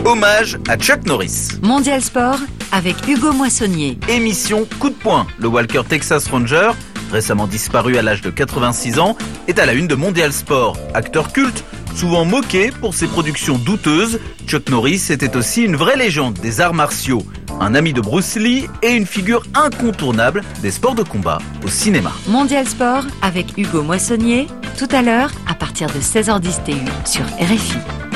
Hommage à Chuck Norris. Mondial Sport avec Hugo Moissonnier. Émission Coup de poing. Le Walker Texas Ranger, récemment disparu à l'âge de 86 ans, est à la une de Mondial Sport. Acteur culte, souvent moqué pour ses productions douteuses, Chuck Norris était aussi une vraie légende des arts martiaux. Un ami de Bruce Lee et une figure incontournable des sports de combat au cinéma. Mondial Sport avec Hugo Moissonnier, tout à l'heure à partir de 16h10 TU sur RFI.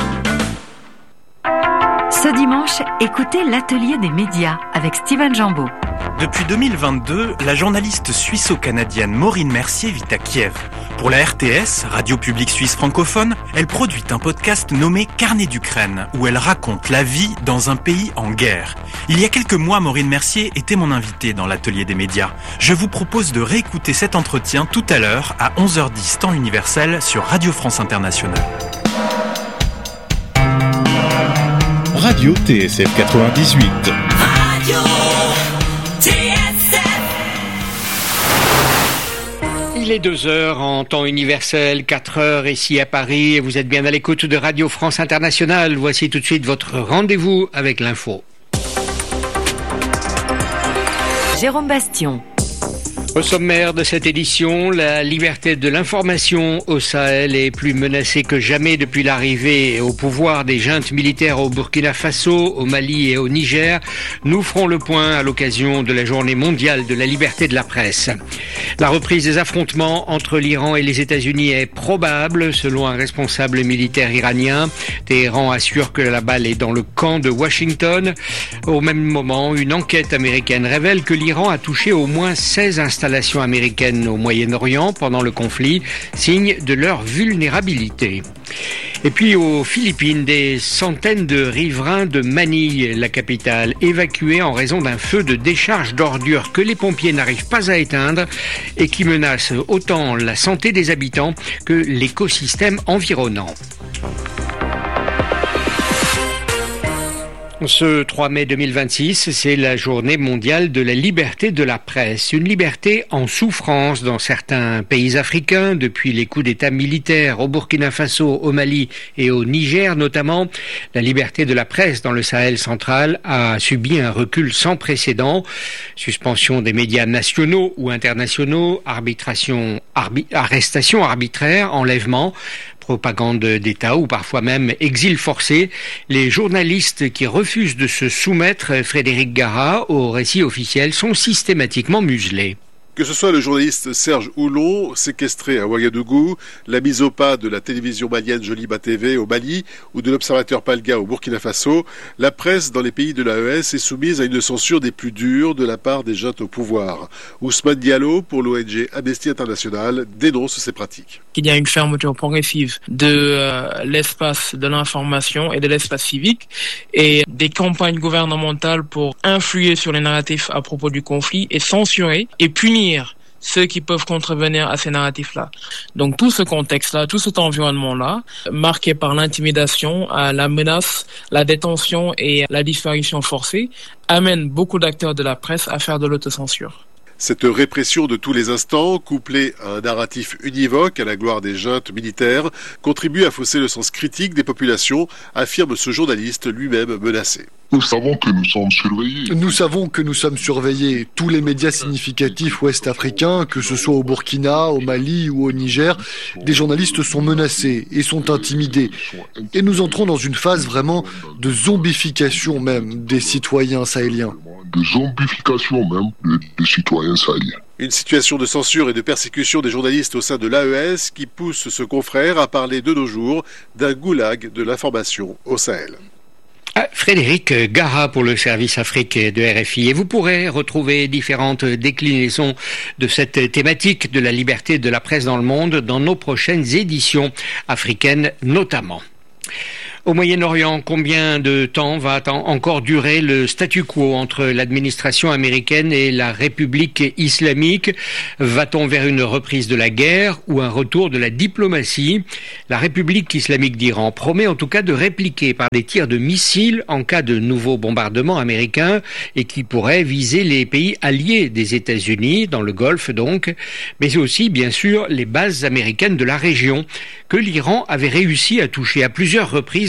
Ce dimanche, écoutez l'atelier des médias avec Steven Jambeau. Depuis 2022, la journaliste suisse-canadienne Maureen Mercier vit à Kiev. Pour la RTS, Radio Publique Suisse francophone, elle produit un podcast nommé Carnet d'Ukraine, où elle raconte la vie dans un pays en guerre. Il y a quelques mois, Maureen Mercier était mon invitée dans l'atelier des médias. Je vous propose de réécouter cet entretien tout à l'heure à 11h10 temps universel sur Radio France Internationale. Radio TSF 98. Radio TSF. Il est 2h en temps universel, 4h ici à Paris, et vous êtes bien à l'écoute de Radio France Internationale. Voici tout de suite votre rendez-vous avec l'info. Jérôme Bastion. Au sommaire de cette édition, la liberté de l'information au Sahel est plus menacée que jamais depuis l'arrivée au pouvoir des juntes militaires au Burkina Faso, au Mali et au Niger. Nous ferons le point à l'occasion de la journée mondiale de la liberté de la presse. La reprise des affrontements entre l'Iran et les États-Unis est probable, selon un responsable militaire iranien. Téhéran assure que la balle est dans le camp de Washington. Au même moment, une enquête américaine révèle que l'Iran a touché au moins 16 installations américaines au Moyen-Orient pendant le conflit, signe de leur vulnérabilité. Et puis aux Philippines, des centaines de riverains de Manille, la capitale, évacués en raison d'un feu de décharge d'ordures que les pompiers n'arrivent pas à éteindre et qui menace autant la santé des habitants que l'écosystème environnant. Ce 3 mai 2026, c'est la journée mondiale de la liberté de la presse. Une liberté en souffrance dans certains pays africains, depuis les coups d'État militaires au Burkina Faso, au Mali et au Niger notamment. La liberté de la presse dans le Sahel central a subi un recul sans précédent. Suspension des médias nationaux ou internationaux, arrestations arbitraires, enlèvements, propagande d'État ou parfois même exil forcé. Les journalistes qui refusent de se soumettre, Frédéric Gara, au récit officiel sont systématiquement muselés. Que ce soit le journaliste Serge Houlon, séquestré à Ouagadougou, la mise au pas de la télévision malienne Joliba TV au Mali ou de l'Observateur Palga au Burkina Faso, la presse dans les pays de l'AES est soumise à une censure des plus dures de la part des juntes au pouvoir. Ousmane Diallo, pour l'ONG Amnesty International, dénonce ces pratiques. Il y a une fermeture progressive de l'espace de l'information et de l'espace civique et des campagnes gouvernementales pour influer sur les narratifs à propos du conflit et censurer et punir ceux qui peuvent contrevenir à ces narratifs-là. Donc tout ce contexte-là, tout cet environnement-là, marqué par l'intimidation, la menace, la détention et la disparition forcée, amène beaucoup d'acteurs de la presse à faire de l'autocensure. Cette répression de tous les instants, couplée à un narratif univoque à la gloire des juntes militaires, contribue à fausser le sens critique des populations, affirme ce journaliste lui-même menacé. Nous savons que nous sommes surveillés. Nous savons que nous sommes surveillés. Tous les médias significatifs ouest-africains, que ce soit au Burkina, au Mali ou au Niger, des journalistes sont menacés et sont intimidés. Et nous entrons dans une phase vraiment de zombification même des citoyens sahéliens. De zombification même des citoyens sahéliens. Une situation de censure et de persécution des journalistes au sein de l'AES qui pousse ce confrère à parler de nos jours d'un goulag de l'information au Sahel. Frédéric Gara pour le service Afrique de RFI. Et vous pourrez retrouver différentes déclinaisons de cette thématique de la liberté de la presse dans le monde dans nos prochaines éditions africaines notamment. Au Moyen-Orient, combien de temps va encore durer le statu quo entre l'administration américaine et la République islamique? Va-t-on vers une reprise de la guerre ou un retour de la diplomatie? La République islamique d'Iran promet en tout cas de répliquer par des tirs de missiles en cas de nouveaux bombardements américains et qui pourraient viser les pays alliés des États-Unis, dans le Golfe donc, mais aussi bien sûr les bases américaines de la région, que l'Iran avait réussi à toucher à plusieurs reprises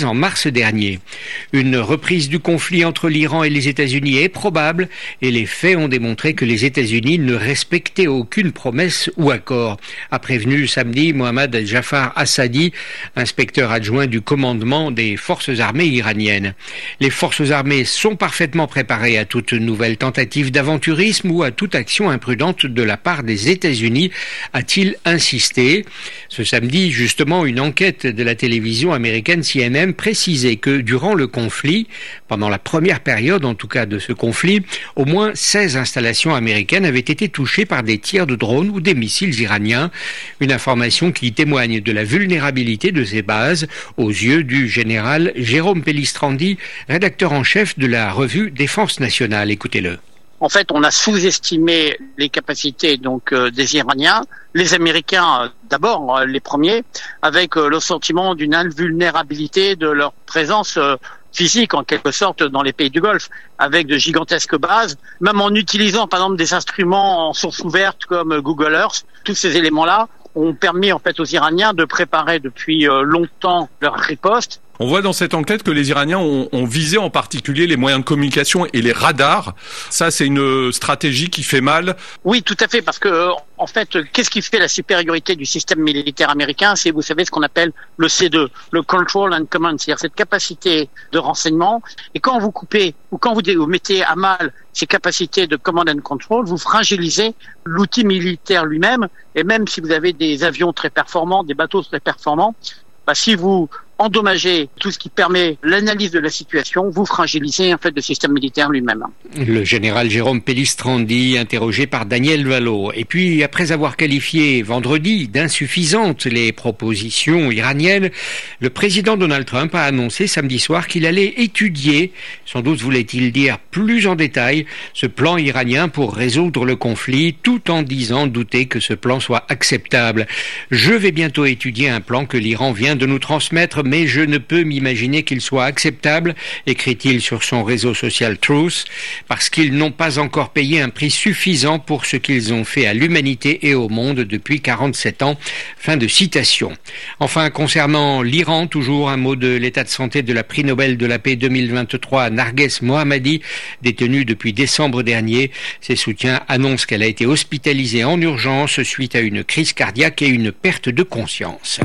en mars dernier. Une reprise du conflit entre l'Iran et les États-Unis est probable et les faits ont démontré que les États-Unis ne respectaient aucune promesse ou accord, a prévenu samedi Mohammad Jafar Assadi, inspecteur adjoint du commandement des forces armées iraniennes. Les forces armées sont parfaitement préparées à toute nouvelle tentative d'aventurisme ou à toute action imprudente de la part des États-Unis, a-t-il insisté. Ce samedi, justement, une enquête de la télévision américaine CNN précisait que durant le conflit, pendant la première période en tout cas de ce conflit, au moins 16 installations américaines avaient été touchées par des tirs de drones ou des missiles iraniens. Une information qui témoigne de la vulnérabilité de ces bases aux yeux du général Jérôme Pellistrandi, rédacteur en chef de la revue Défense nationale. Écoutez-le. En fait, on a sous-estimé les capacités des Iraniens, les Américains d'abord, les premiers, avec le sentiment d'une invulnérabilité de leur présence physique en quelque sorte dans les pays du Golfe, avec de gigantesques bases, même en utilisant par exemple des instruments en source ouverte comme Google Earth. Tous ces éléments-là ont permis en fait aux Iraniens de préparer depuis longtemps leur riposte. On voit dans cette enquête que les Iraniens ont visé en particulier les moyens de communication et les radars. Ça, c'est une stratégie qui fait mal. Oui, tout à fait, parce que en fait, qu'est-ce qui fait la supériorité du système militaire américain? C'est, vous savez, ce qu'on appelle le C2, le Control and Command, c'est-à-dire cette capacité de renseignement. Et quand vous coupez ou quand vous mettez à mal ces capacités de command and control, vous fragilisez l'outil militaire lui-même. Et même si vous avez des avions très performants, des bateaux très performants, si vous endommager tout ce qui permet l'analyse de la situation, vous fragilisez en fait le système militaire lui-même. Le général Jérôme Pellistrandi, interrogé par Daniel Valo. Et puis, après avoir qualifié vendredi d'insuffisantes les propositions iraniennes, le président Donald Trump a annoncé samedi soir qu'il allait étudier, sans doute voulait-il dire plus en détail, ce plan iranien pour résoudre le conflit, tout en disant douter que ce plan soit acceptable. Je vais bientôt étudier un plan que l'Iran vient de nous transmettre, mais je ne peux m'imaginer qu'il soit acceptable, écrit-il sur son réseau social Truth, parce qu'ils n'ont pas encore payé un prix suffisant pour ce qu'ils ont fait à l'humanité et au monde depuis 47 ans. Fin de citation. Enfin, concernant l'Iran, toujours un mot de l'état de santé de la prix Nobel de la paix 2023, Narges Mohammadi, détenue depuis décembre dernier. Ses soutiens annoncent qu'elle a été hospitalisée en urgence suite à une crise cardiaque et une perte de conscience.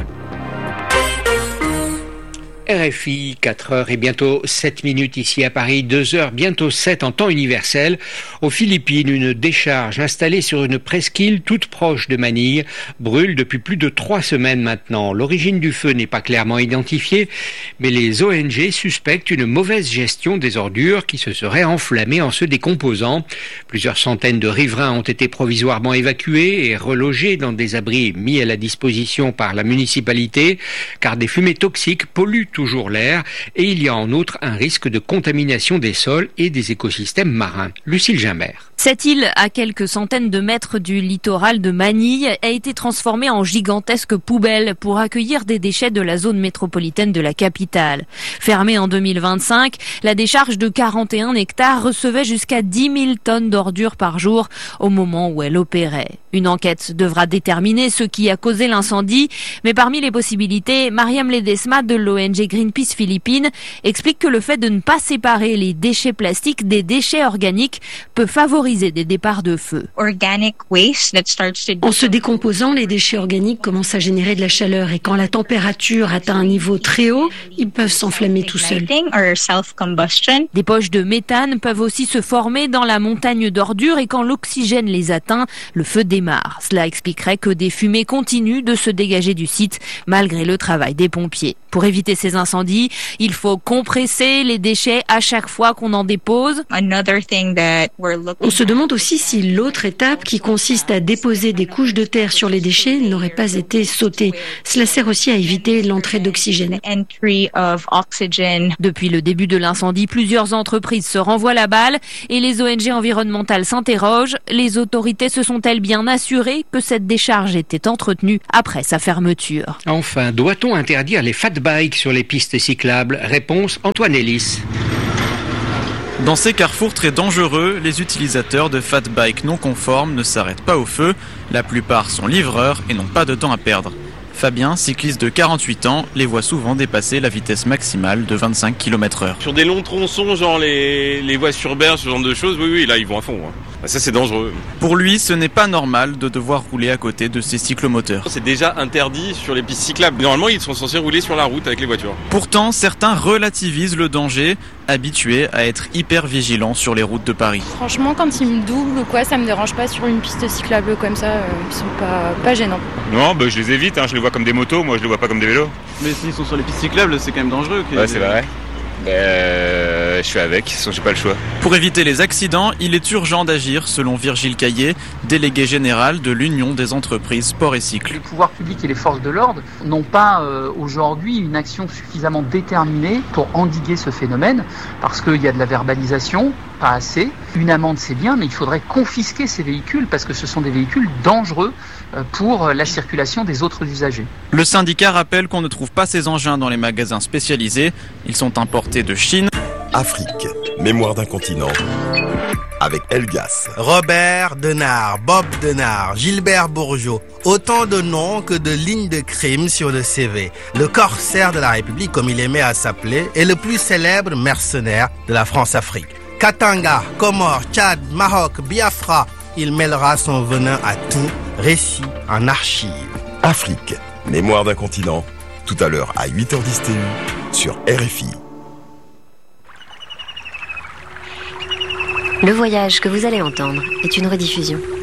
RFI, 4h et bientôt 7 minutes ici à Paris, 2h, bientôt 7 en temps universel. Aux Philippines, une décharge installée sur une presqu'île toute proche de Manille brûle depuis plus de 3 semaines maintenant. L'origine du feu n'est pas clairement identifiée, mais les ONG suspectent une mauvaise gestion des ordures qui se seraient enflammées en se décomposant. Plusieurs centaines de riverains ont été provisoirement évacués et relogés dans des abris mis à la disposition par la municipalité, car des fumées toxiques polluent toujours l'air et il y a en outre un risque de contamination des sols et des écosystèmes marins. Lucille Gimbert. Cette île, à quelques centaines de mètres du littoral de Manille, a été transformée en gigantesque poubelle pour accueillir des déchets de la zone métropolitaine de la capitale. Fermée en 2025, la décharge de 41 hectares recevait jusqu'à 10 000 tonnes d'ordures par jour au moment où elle opérait. Une enquête devra déterminer ce qui a causé l'incendie, mais parmi les possibilités, Mariam Ledesma de l'ONG Greenpeace Philippines explique que le fait de ne pas séparer les déchets plastiques des déchets organiques peut favoriser des départs de feu. En se décomposant, les déchets organiques commencent à générer de la chaleur et quand la température atteint un niveau très haut, ils peuvent s'enflammer tout seuls. Des poches de méthane peuvent aussi se former dans la montagne d'ordures et quand l'oxygène les atteint, le feu démarre. Cela expliquerait que des fumées continuent de se dégager du site malgré le travail des pompiers. Pour éviter ces incendies, il faut compresser les déchets à chaque fois qu'on en dépose. On se demande aussi si l'autre étape qui consiste à déposer des couches de terre sur les déchets n'aurait pas été sautée. Cela sert aussi à éviter l'entrée d'oxygène. Depuis le début de l'incendie, plusieurs entreprises se renvoient la balle et les ONG environnementales s'interrogent. Les autorités se sont-elles bien assurées que cette décharge était entretenue après sa fermeture? Enfin, doit-on interdire les fat bikes sur les pistes cyclables? Réponse Antoine Ellis. Dans ces carrefours très dangereux, les utilisateurs de fat bikes non conformes ne s'arrêtent pas au feu. La plupart sont livreurs et n'ont pas de temps à perdre. Fabien, cycliste de 48 ans, les voit souvent dépasser la vitesse maximale de 25 km/h. Sur des longs tronçons, genre les voies sur berge, ce genre de choses, oui, là ils vont à fond. Ça c'est dangereux. Pour lui, ce n'est pas normal de devoir rouler à côté de ces cyclomoteurs. C'est déjà interdit sur les pistes cyclables. Normalement, ils sont censés rouler sur la route avec les voitures. Pourtant, certains relativisent le danger, habitués à être hyper vigilants sur les routes de Paris. Franchement, quand ils me doublent ou quoi, ça me dérange pas sur une piste cyclable comme ça, ils sont pas gênants. Non, je les évite, je les vois comme des motos, moi je les vois pas comme des vélos. Mais s'ils sont sur les pistes cyclables, c'est quand même dangereux. Ouais, c'est vrai. Je suis avec, sinon j'ai pas le choix. Pour éviter les accidents, il est urgent d'agir, selon Virgile Caillé, délégué général de l'Union des entreprises sport et cycle. Les pouvoirs publics et les forces de l'ordre n'ont pas aujourd'hui une action suffisamment déterminée pour endiguer ce phénomène, parce qu'il y a de la verbalisation, pas assez. Une amende c'est bien, mais il faudrait confisquer ces véhicules, parce que ce sont des véhicules dangereux pour la circulation des autres usagers. Le syndicat rappelle qu'on ne trouve pas ces engins dans les magasins spécialisés. Ils sont importés de Chine. Afrique, mémoire d'un continent, avec Elgas. Robert Denard, Bob Denard, Gilbert Bourgeot. Autant de noms que de lignes de crime sur le CV. Le corsaire de la République, comme il aimait à s'appeler, est le plus célèbre mercenaire de la France-Afrique. Katanga, Comores, Tchad, Maroc, Biafra, il mêlera son venin à tout, récit en archives. Afrique, mémoire d'un continent, tout à l'heure à 8h10 TU sur RFI. Le voyage que vous allez entendre est une rediffusion.